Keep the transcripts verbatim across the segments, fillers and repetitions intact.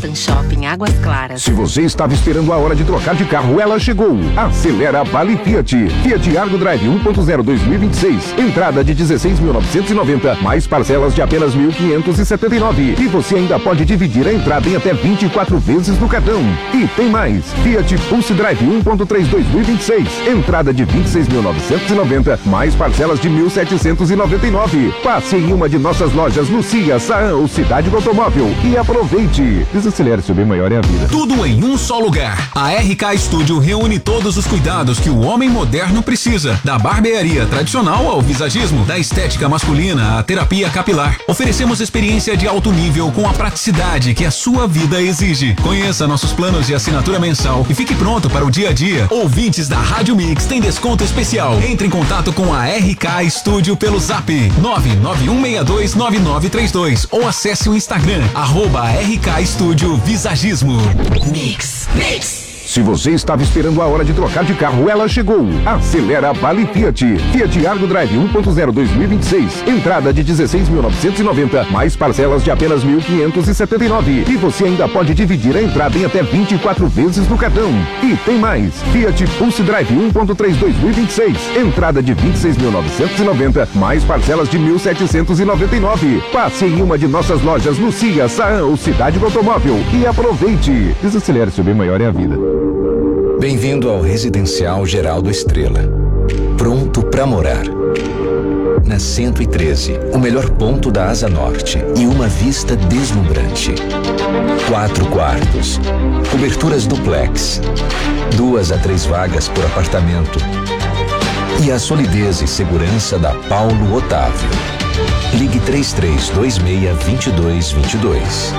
Tan Shopping Águas Claras. Se você estava esperando a hora de trocar de carro, ela chegou. Acelera a Vale Fiat. Fiat Argo Drive um ponto zero dois mil e vinte e seis. Entrada de dezesseis mil novecentos e noventa, mais parcelas de apenas mil quinhentos e setenta e nove. E você ainda pode dividir a entrada em até vinte e quatro vezes no cartão. E tem mais. Fiat Pulse Drive um ponto três dois mil e vinte e seis. Entrada de vinte e seis mil novecentos e noventa, mais parcelas de mil setecentos e noventa e nove. Passe em uma de nossas lojas Lucia, Saam ou Cidade do Automóvel e aproveite. Desacelere, seu bem maior é a vida. Tudo em um só lugar. A R K Studio reúne todos os cuidados que o homem moderno precisa. Da barbearia tradicional ao visagismo, da estética masculina à terapia capilar. Oferecemos experiência de alto nível com a praticidade que a sua vida exige. Conheça nossos planos de assinatura mensal e fique pronto para o dia a dia. Ouvintes da Rádio Mix tem desconto especial. Entre em contato com a R K Studio pelo zap nove nove um seis dois nove nove três dois ou acesse o Instagram arroba R K Studio Visagismo. Mix, Mix. Se você estava esperando a hora de trocar de carro, ela chegou. Acelera a Vale Fiat. Fiat Argo Drive um ponto zero dois mil e vinte e seis. Entrada de dezesseis mil novecentos e noventa, mais parcelas de apenas mil quinhentos e setenta e nove. E você ainda pode dividir a entrada em até vinte e quatro vezes no cartão. E tem mais. Fiat Pulse Drive um ponto três dois mil e vinte e seis. Entrada de vinte e seis mil novecentos e noventa, mais parcelas de mil setecentos e noventa e nove. Passe em uma de nossas lojas Lucia, Saam ou Cidade do Automóvel e aproveite. Desacelere, seu bem maior é a vida. Bem-vindo ao Residencial Geraldo Estrela. Pronto pra morar. Na cento e treze, o melhor ponto da Asa Norte e uma vista deslumbrante. Quatro quartos, coberturas duplex, duas a três vagas por apartamento e a solidez e segurança da Paulo Otávio. Ligue três três dois seis, dois dois dois dois.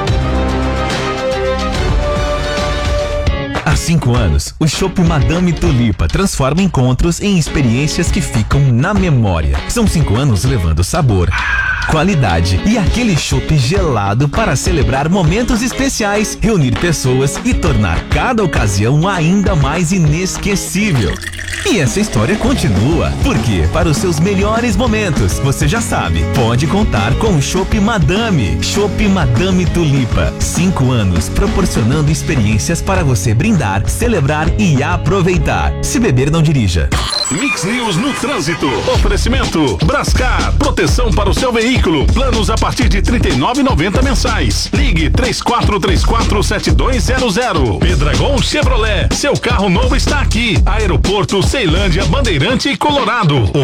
Há cinco anos, o Chopp Madame Tulipa transforma encontros em experiências que ficam na memória. São cinco anos levando sabor, qualidade e aquele chopp gelado para celebrar momentos especiais, reunir pessoas e tornar cada ocasião ainda mais inesquecível. E essa história continua, porque para os seus melhores momentos, você já sabe, pode contar com o Chopp Madame. Chopp Madame Tulipa. Cinco anos proporcionando experiências para você brindar, celebrar e aproveitar. Se beber, não dirija. Mix News no trânsito. Oferecimento Brascar, proteção para o seu veículo. Planos a partir de trinta e nove reais e noventa centavos mensais. Ligue três quatro três quatro sete dois zero zero. Pedragon Chevrolet. Seu carro novo está aqui. Aeroporto Ceilândia, Bandeirante e Colorado.